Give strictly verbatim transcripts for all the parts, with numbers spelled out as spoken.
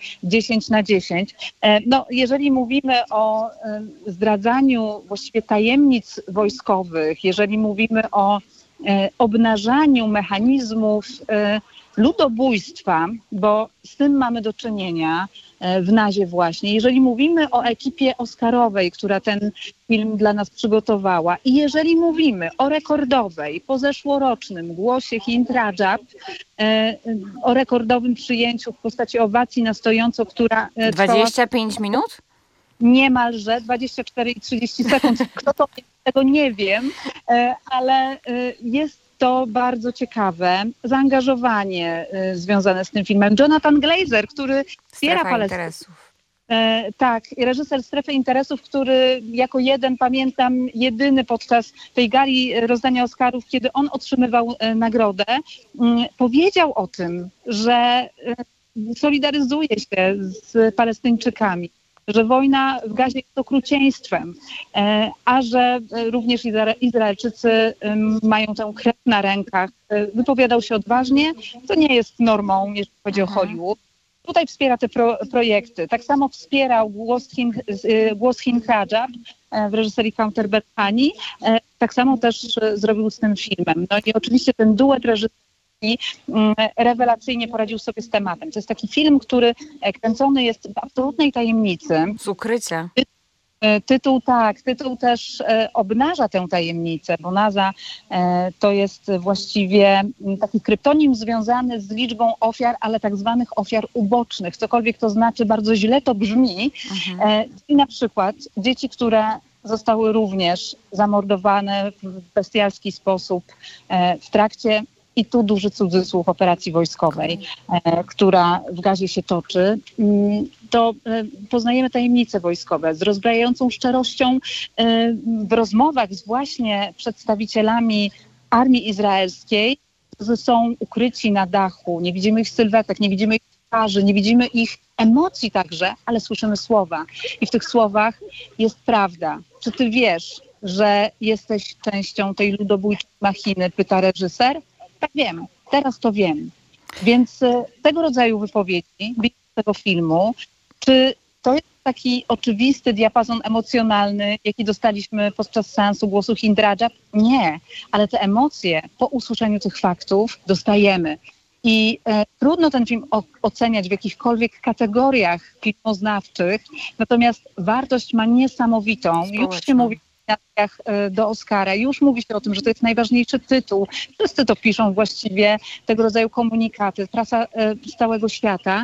dziesięć na dziesięć. No, jeżeli mówimy o zdradzaniu właściwie tajemnic wojskowych, jeżeli mówimy o obnażaniu mechanizmów ludobójstwa, bo z tym mamy do czynienia w Nazie właśnie. Jeżeli mówimy o ekipie oscarowej, która ten film dla nas przygotowała i jeżeli mówimy o rekordowej, pozeszłorocznym głosie Hind Rajab, o rekordowym przyjęciu w postaci owacji na stojąco, która dwadzieścia pięć minut? Niemalże dwadzieścia cztery i trzydzieści sekund. Kto to tego nie wiem, ale jest to bardzo ciekawe zaangażowanie y, związane z tym filmem. Jonathan Glazer, który wspiera Palestynę. E, tak, reżyser Strefy Interesów, który jako jeden, pamiętam, jedyny podczas tej gali rozdania Oscarów, kiedy on otrzymywał e, nagrodę, y, powiedział o tym, że y, solidaryzuje się z Palestyńczykami, że wojna w Gazie jest okrucieństwem, a że również Izraelczycy mają tę krew na rękach. Wypowiadał się odważnie, co nie jest normą, jeśli chodzi o Hollywood. Tutaj wspiera te pro, projekty. Tak samo wspierał głos Hind, głos Hind Rajab w reżyserii Counter Berhani. Tak samo też zrobił z tym filmem. No i oczywiście ten duet reżyserski rewelacyjnie poradził sobie z tematem. To jest taki film, który kręcony jest w absolutnej tajemnicy. Z ukrycia. Ty, tytuł tak, tytuł też obnaża tę tajemnicę, bo NASA to jest właściwie taki kryptonim związany z liczbą ofiar, ale tak zwanych ofiar ubocznych. Cokolwiek to znaczy, bardzo źle to brzmi. Mhm. I na przykład dzieci, które zostały również zamordowane w bestialski sposób w trakcie, i tu duży cudzysłów, operacji wojskowej, e, która w Gazie się toczy, to e, poznajemy tajemnice wojskowe z rozbrajającą szczerością e, w rozmowach z właśnie przedstawicielami armii izraelskiej, którzy są ukryci na dachu. Nie widzimy ich sylwetek, nie widzimy ich twarzy, nie widzimy ich emocji także, ale słyszymy słowa. I w tych słowach jest prawda. Czy ty wiesz, że jesteś częścią tej ludobójczej machiny? Pyta reżyser. Tak, wiem, teraz to wiem. Więc tego rodzaju wypowiedzi, tego filmu, czy to jest taki oczywisty diapazon emocjonalny, jaki dostaliśmy podczas seansu głosu Hind Rajab? Nie, ale te emocje po usłyszeniu tych faktów dostajemy. I e, trudno ten film o, oceniać w jakichkolwiek kategoriach filmoznawczych, natomiast wartość ma niesamowitą. Społeczną. Już się mówi do Oscara. Już mówi się o tym, że to jest najważniejszy tytuł. Wszyscy to piszą właściwie, tego rodzaju komunikaty, prasa z całego świata.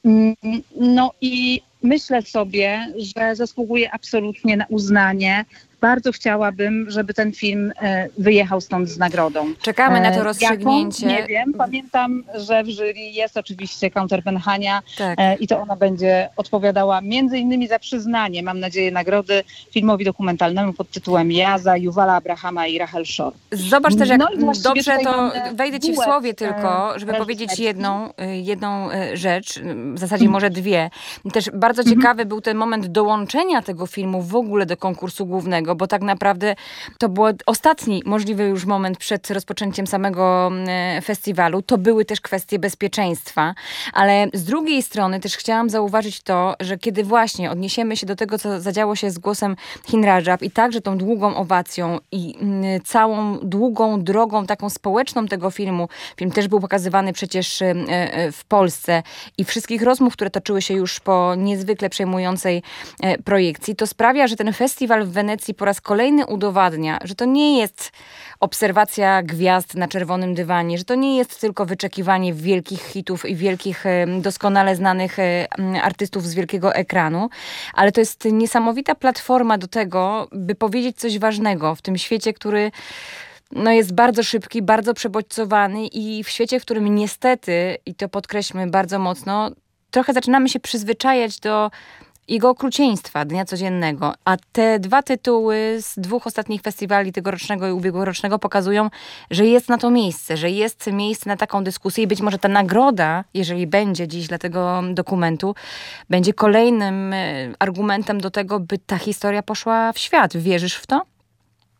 No i myślę sobie, że zasługuje absolutnie na uznanie. Bardzo chciałabym, żeby ten film wyjechał stąd z nagrodą. Czekamy na to rozstrzygnięcie. Jaką? Nie wiem. Pamiętam, że w jury jest oczywiście Counter Berhania tak. i to ona będzie odpowiadała między innymi za przyznanie, mam nadzieję, nagrody filmowi dokumentalnemu pod tytułem Ja za Yuvala Abrahama i Rachel Shor. Zobacz też, jak no dobrze to wejdę ci w duet, słowie tylko, żeby powiedzieć jedną, jedną rzecz, w zasadzie może dwie. Też bardzo ciekawy był ten moment dołączenia tego filmu w ogóle do konkursu głównego, bo tak naprawdę to był ostatni możliwy już moment przed rozpoczęciem samego festiwalu. To były też kwestie bezpieczeństwa, ale z drugiej strony też chciałam zauważyć to, że kiedy właśnie odniesiemy się do tego, co zadziało się z głosem Hind Rajab i także tą długą owacją i całą długą drogą taką społeczną tego filmu, film też był pokazywany przecież w Polsce i wszystkich rozmów, które toczyły się już po niezwykle przejmującej projekcji, to sprawia, że ten festiwal w Wenecji po raz kolejny udowadnia, że to nie jest obserwacja gwiazd na czerwonym dywanie, że to nie jest tylko wyczekiwanie wielkich hitów i wielkich, doskonale znanych artystów z wielkiego ekranu, ale to jest niesamowita platforma do tego, by powiedzieć coś ważnego w tym świecie, który no jest bardzo szybki, bardzo przebodźcowany i w świecie, w którym niestety, i to podkreślmy bardzo mocno, trochę zaczynamy się przyzwyczajać do jego okrucieństwa dnia codziennego. A te dwa tytuły z dwóch ostatnich festiwali tegorocznego i ubiegłorocznego pokazują, że jest na to miejsce, że jest miejsce na taką dyskusję i być może ta nagroda, jeżeli będzie dziś dla tego dokumentu, będzie kolejnym argumentem do tego, by ta historia poszła w świat. Wierzysz w to?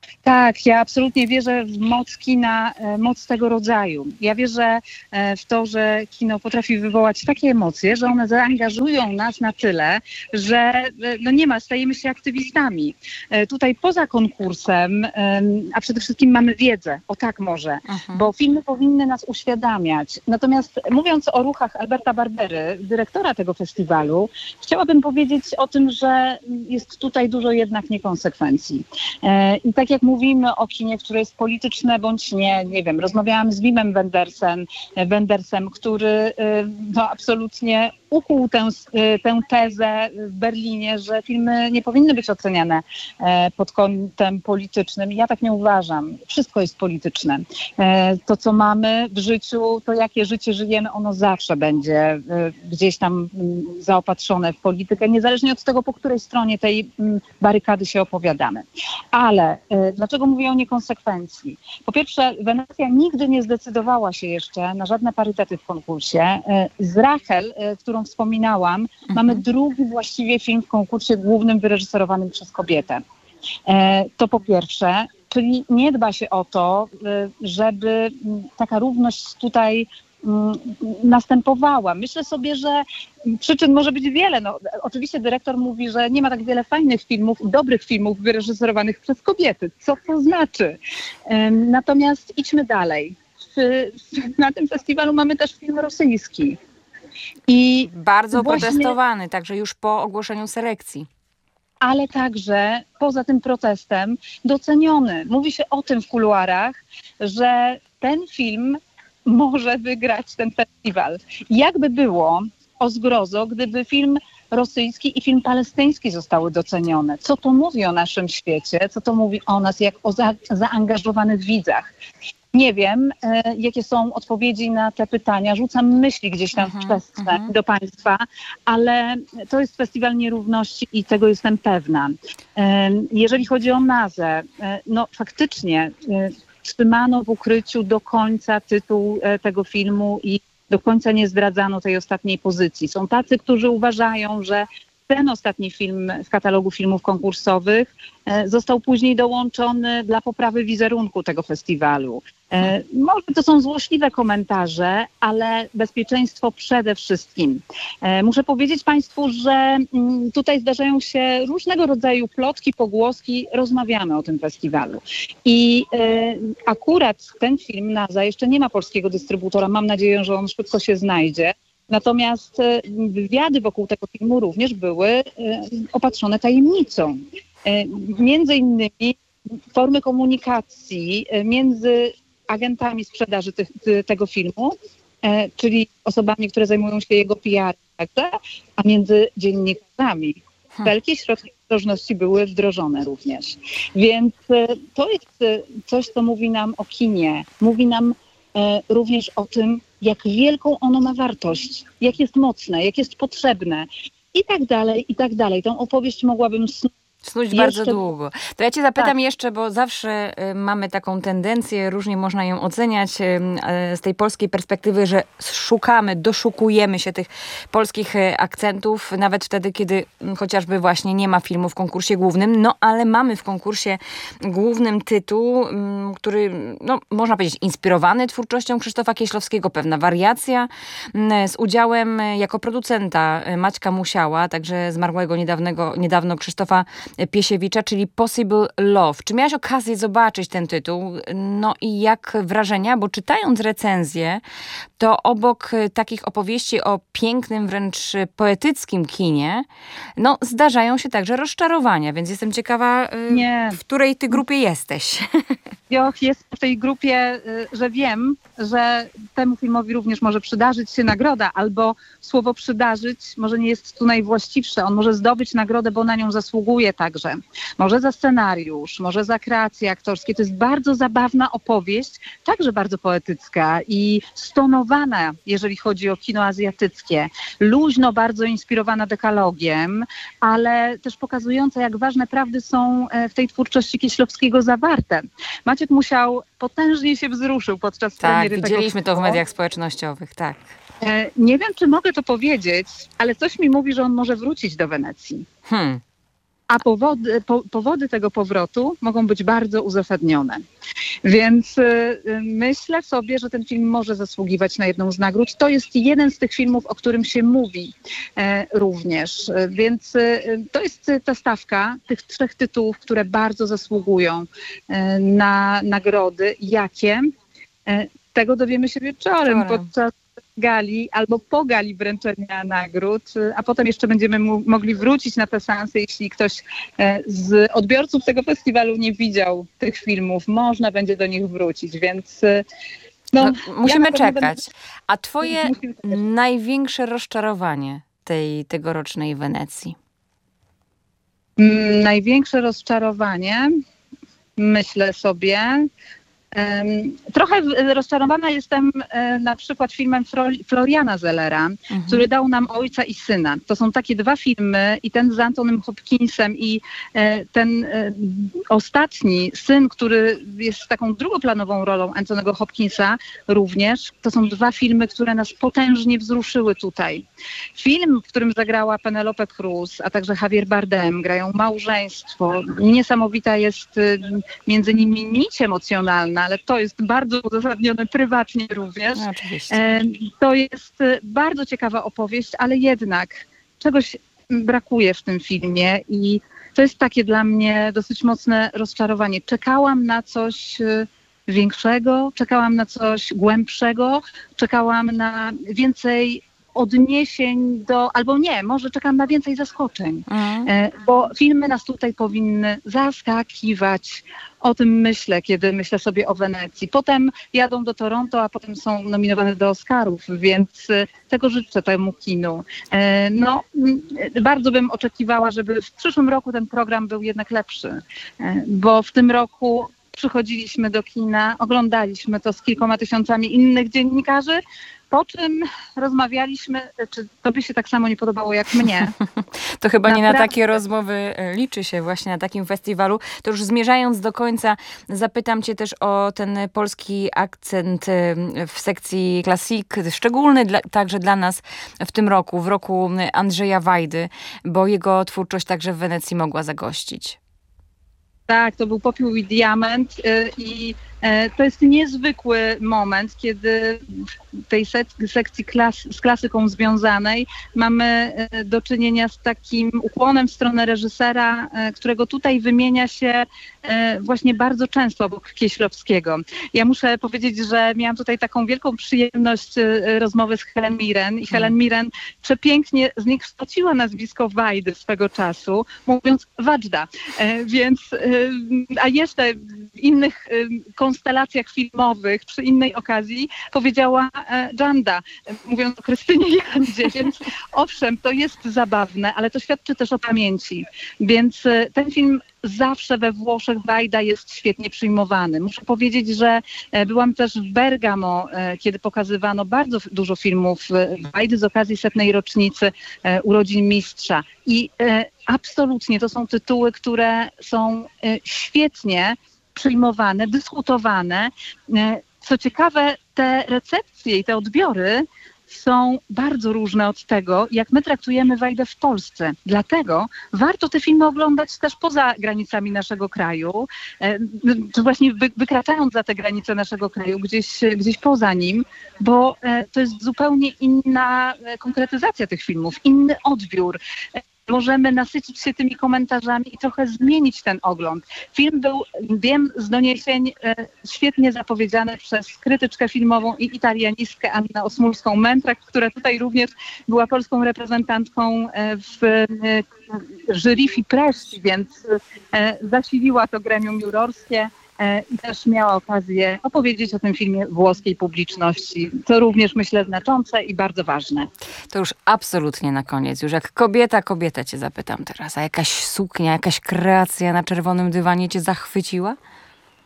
Tak, ja absolutnie wierzę w moc kina, moc tego rodzaju. Ja wierzę w to, że kino potrafi wywołać takie emocje, że one zaangażują nas na tyle, że no nie ma, stajemy się aktywistami. Tutaj poza konkursem, a przede wszystkim mamy wiedzę, o tak może, Aha. bo filmy powinny nas uświadamiać. Natomiast mówiąc o ruchach Alberta Barbery, dyrektora tego festiwalu, chciałabym powiedzieć o tym, że jest tutaj dużo jednak niekonsekwencji. I tak jak mówimy o kinie, które jest polityczne bądź nie, nie wiem, rozmawiałam z Wimem Wendersem, Wendersem, który no, absolutnie ukuł tę, tę tezę w Berlinie, że filmy nie powinny być oceniane pod kątem politycznym. Ja tak nie uważam. Wszystko jest polityczne. To, co mamy w życiu, to jakie życie żyjemy, ono zawsze będzie gdzieś tam zaopatrzone w politykę, niezależnie od tego, po której stronie tej barykady się opowiadamy. Ale dlaczego mówię o niekonsekwencji? Po pierwsze, Wenecja nigdy nie zdecydowała się jeszcze na żadne parytety w konkursie. Z Rachel, którą wspominałam, mhm. mamy drugi właściwie film w konkursie głównym wyreżyserowanym przez kobietę. To po pierwsze, czyli nie dba się o to, żeby taka równość tutaj następowała. Myślę sobie, że przyczyn może być wiele. No, oczywiście dyrektor mówi, że nie ma tak wiele fajnych filmów, dobrych filmów wyreżyserowanych przez kobiety. Co to znaczy? Natomiast idźmy dalej. Na tym festiwalu mamy też film rosyjski. I bardzo właśnie protestowany, także już po ogłoszeniu selekcji. Ale także poza tym protestem doceniony. Mówi się o tym w kuluarach, że ten film może wygrać ten festiwal. Jakby było, o zgrozo, gdyby film rosyjski i film palestyński zostały docenione. Co to mówi o naszym świecie? Co to mówi o nas jak o za- zaangażowanych widzach? Nie wiem, e, jakie są odpowiedzi na te pytania. Rzucam myśli gdzieś tam uh-huh, w przestrzeń uh-huh. do Państwa, ale to jest festiwal nierówności i tego jestem pewna. E, jeżeli chodzi o Nazę, e, no faktycznie e, trzymano w ukryciu do końca tytuł e, tego filmu i do końca nie zdradzano tej ostatniej pozycji. Są tacy, którzy uważają, że ten ostatni film w katalogu filmów konkursowych został później dołączony dla poprawy wizerunku tego festiwalu. Może to są złośliwe komentarze, ale bezpieczeństwo przede wszystkim. Muszę powiedzieć Państwu, że tutaj zdarzają się różnego rodzaju plotki, pogłoski. Rozmawiamy o tym festiwalu. I akurat ten film, Naza, jeszcze nie ma polskiego dystrybutora. Mam nadzieję, że on szybko się znajdzie. Natomiast wywiady wokół tego filmu również były opatrzone tajemnicą. Między innymi formy komunikacji między agentami sprzedaży tych, tego filmu, czyli osobami, które zajmują się jego P R, także, a między dziennikarzami. Wszelkie środki ostrożności były wdrożone również. Więc to jest coś, co mówi nam o kinie. Mówi nam również o tym, jak wielką ono ma wartość, jak jest mocne, jak jest potrzebne i tak dalej, i tak dalej. Tą opowieść mogłabym snuć Snuć bardzo długo. To ja cię zapytam tak. jeszcze, bo zawsze y, mamy taką tendencję, różnie można ją oceniać y, y, z tej polskiej perspektywy, że szukamy, doszukujemy się tych polskich y, akcentów, nawet wtedy, kiedy y, chociażby właśnie nie ma filmu w konkursie głównym, no ale mamy w konkursie głównym tytuł, y, który, no można powiedzieć, inspirowany twórczością Krzysztofa Kieślowskiego, pewna wariacja y, z udziałem y, jako producenta y, Maćka Musiała, także zmarłego niedawnego, niedawno Krzysztofa Piesiewicza, czyli Possible Love. Czy miałaś okazję zobaczyć ten tytuł? No i jak wrażenia? Bo czytając recenzję, to obok takich opowieści o pięknym, wręcz poetyckim kinie, no zdarzają się także rozczarowania, więc jestem ciekawa, Nie. w której ty grupie jesteś. Och, jest w tej grupie, że wiem, że temu filmowi również może przydarzyć się nagroda, albo słowo przydarzyć może nie jest tu najwłaściwsze. On może zdobyć nagrodę, bo na nią zasługuje także. Może za scenariusz, może za kreacje aktorskie. To jest bardzo zabawna opowieść, także bardzo poetycka i stonowana, jeżeli chodzi o kino azjatyckie. Luźno, bardzo inspirowana dekalogiem, ale też pokazująca, jak ważne prawdy są w tej twórczości Kieślowskiego zawarte. Maciek Musiał potężnie się wzruszył podczas tak, premiery tego widzieliśmy to w mediach społecznościowych, tak. Nie wiem, czy mogę to powiedzieć, ale coś mi mówi, że on może wrócić do Wenecji. Hmm. a powody, po, powody tego powrotu mogą być bardzo uzasadnione. Więc y, myślę sobie, że ten film może zasługiwać na jedną z nagród. To jest jeden z tych filmów, o którym się mówi e, również. Więc y, to jest ta stawka tych trzech tytułów, które bardzo zasługują e, na nagrody. Jakie? E, tego dowiemy się wieczorem podczas gali albo po gali wręczenia nagród, a potem jeszcze będziemy mu- mogli wrócić na te seanse, jeśli ktoś e, z odbiorców tego festiwalu nie widział tych filmów, można będzie do nich wrócić, więc e, no, No, musimy ja czekać. będę... A twoje Musimy czekać. największe rozczarowanie tej tegorocznej Wenecji? Mm, największe rozczarowanie, myślę sobie, Um, trochę rozczarowana jestem e, na przykład filmem Fro- Floriana Zellera, mhm. który dał nam Ojca i Syna. To są takie dwa filmy i ten z Antonym Hopkinsem i e, ten e, ostatni, Syn, który jest taką drugoplanową rolą Antonego Hopkinsa również. To są dwa filmy, które nas potężnie wzruszyły tutaj. Film, w którym zagrała Penelope Cruz, a także Javier Bardem, grają małżeństwo. Niesamowita jest e, między nimi nić emocjonalna, ale to jest bardzo uzasadnione prywatnie również. No, oczywiście. E, to jest bardzo ciekawa opowieść, ale jednak czegoś brakuje w tym filmie i to jest takie dla mnie dosyć mocne rozczarowanie. Czekałam na coś e, większego, czekałam na coś głębszego, czekałam na więcej odniesień do, albo nie, może czekam na więcej zaskoczeń, Mhm. e, bo filmy nas tutaj powinny zaskakiwać. O tym myślę, kiedy myślę sobie o Wenecji. Potem jadą do Toronto, a potem są nominowane do Oscarów, więc e, tego życzę temu kinu. E, no, m, bardzo bym oczekiwała, żeby w przyszłym roku ten program był jednak lepszy, e, bo w tym roku przychodziliśmy do kina, oglądaliśmy to z kilkoma tysiącami innych dziennikarzy, po czym rozmawialiśmy, czy tobie się tak samo nie podobało jak mnie. To chyba nie na Naprawdę. takie rozmowy e, liczy się właśnie na takim festiwalu. To już zmierzając do końca, zapytam cię też o ten polski akcent e, w sekcji Classic, szczególny dla, także dla nas w tym roku, w roku Andrzeja Wajdy, bo jego twórczość także w Wenecji mogła zagościć. Tak, to był Popiół i Diament y, i e, to jest niezwykły moment, kiedy w tej sek- sekcji klas- z klasyką związanej mamy e, do czynienia z takim ukłonem w stronę reżysera, e, którego tutaj wymienia się e, właśnie bardzo często obok Kieślowskiego. Ja muszę powiedzieć, że miałam tutaj taką wielką przyjemność e, rozmowy z Helen Mirren i Helen Mirren przepięknie zniekształciła nazwisko Wajdy swego czasu, mówiąc Wadżda. E, więc e, a jeszcze w innych y, konstelacjach filmowych, przy innej okazji powiedziała e, Janda, e, mówiąc o Krystynie Jandzie, więc owszem, to jest zabawne, ale to świadczy też o pamięci. Więc e, ten film zawsze we Włoszech Wajda jest świetnie przyjmowany. Muszę powiedzieć, że e, byłam też w Bergamo, e, kiedy pokazywano bardzo f- dużo filmów e, Wajdy z okazji setnej rocznicy e, urodzin mistrza. I e, absolutnie to są tytuły, które są e, świetnie przyjmowane, dyskutowane. E, co ciekawe, te recepcje i te odbiory są bardzo różne od tego, jak my traktujemy Wajdę w Polsce. Dlatego warto te filmy oglądać też poza granicami naszego kraju, e, czy właśnie wy, wykraczając za te granice naszego kraju, gdzieś, gdzieś poza nim, bo e, to jest zupełnie inna e, konkretyzacja tych filmów, inny odbiór. E, Możemy nasycić się tymi komentarzami i trochę zmienić ten ogląd. Film był, wiem z doniesień, e, świetnie zapowiedziany przez krytyczkę filmową i italianistkę Annę Osmulską-Mentrek, która tutaj również była polską reprezentantką e, w e, jury Fipresci, więc e, zasiliła to gremium jurorskie. I też miała okazję opowiedzieć o tym filmie włoskiej publiczności. To również, myślę, znaczące i bardzo ważne. To już absolutnie na koniec. Już jak kobieta, kobietę cię zapytam teraz. A jakaś suknia, jakaś kreacja na czerwonym dywanie cię zachwyciła?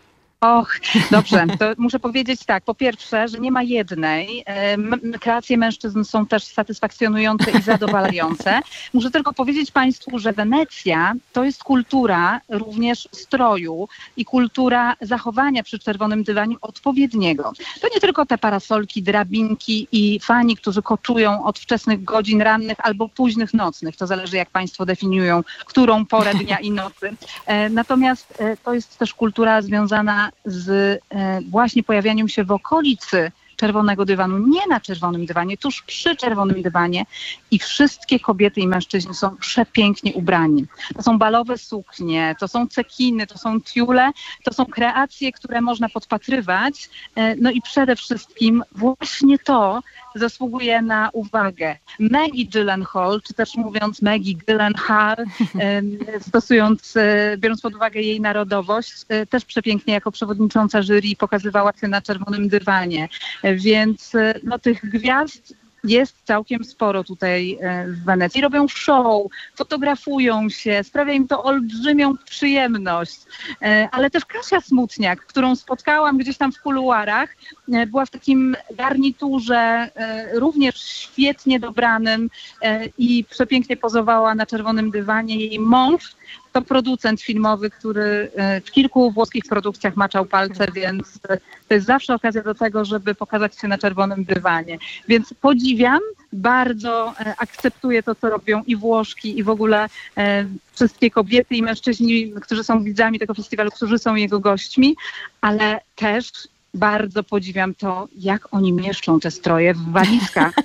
Och, dobrze, to muszę powiedzieć tak. Po pierwsze, że nie ma jednej. M- kreacje mężczyzn są też satysfakcjonujące i zadowalające. Muszę tylko powiedzieć Państwu, że Wenecja to jest kultura również stroju i kultura zachowania przy czerwonym dywanie odpowiedniego. To nie tylko te parasolki, drabinki i fani, którzy koczują od wczesnych godzin rannych albo późnych nocnych. To zależy, jak Państwo definiują, którą porę dnia i nocy. E, natomiast e, to jest też kultura związana z e, właśnie pojawianiem się w okolicy czerwonego dywanu, nie na czerwonym dywanie, tuż przy czerwonym dywanie i wszystkie kobiety i mężczyźni są przepięknie ubrani. To są balowe suknie, to są cekiny, to są tiule, to są kreacje, które można podpatrywać. No i przede wszystkim właśnie to zasługuje na uwagę. Maggie Gyllenhaal, czy też mówiąc Maggie Gyllenhaal, stosując, biorąc pod uwagę jej narodowość, też przepięknie jako przewodnicząca jury pokazywała się na czerwonym dywanie. Więc no, tych gwiazd jest całkiem sporo tutaj w Wenecji. Robią show, fotografują się, sprawia im to olbrzymią przyjemność. Ale też Kasia Smutniak, którą spotkałam gdzieś tam w kuluarach, była w takim garniturze również świetnie dobranym i przepięknie pozowała na czerwonym dywanie. Jej mąż to producent filmowy, który w kilku włoskich produkcjach maczał palce, więc to jest zawsze okazja do tego, żeby pokazać się na czerwonym dywanie. Więc podziwiam, bardzo akceptuję to, co robią i Włoszki, i w ogóle wszystkie kobiety i mężczyźni, którzy są widzami tego festiwalu, którzy są jego gośćmi, ale też bardzo podziwiam to, jak oni mieszczą te stroje w walizkach.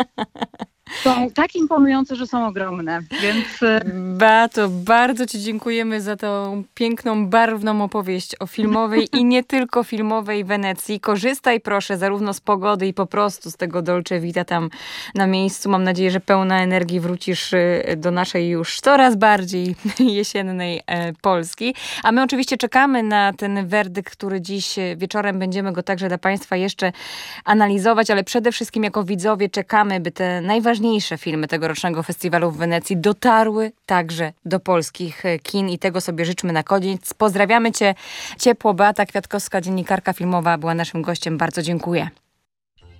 Są tak imponujące, że są ogromne, więc... Beato, bardzo Ci dziękujemy za tą piękną, barwną opowieść o filmowej i nie tylko filmowej Wenecji. Korzystaj proszę zarówno z pogody i po prostu z tego Dolce Vita tam na miejscu. Mam nadzieję, że pełna energii wrócisz do naszej już coraz bardziej jesiennej Polski. A my oczywiście czekamy na ten werdykt, który dziś wieczorem będziemy go także dla Państwa jeszcze analizować, ale przede wszystkim jako widzowie czekamy, by te najważniejsze filmy tegorocznego festiwalu w Wenecji dotarły także do polskich kin i tego sobie życzmy na koniec. Pozdrawiamy Cię ciepło. Beata Kwiatkowska, dziennikarka filmowa, była naszym gościem. Bardzo dziękuję.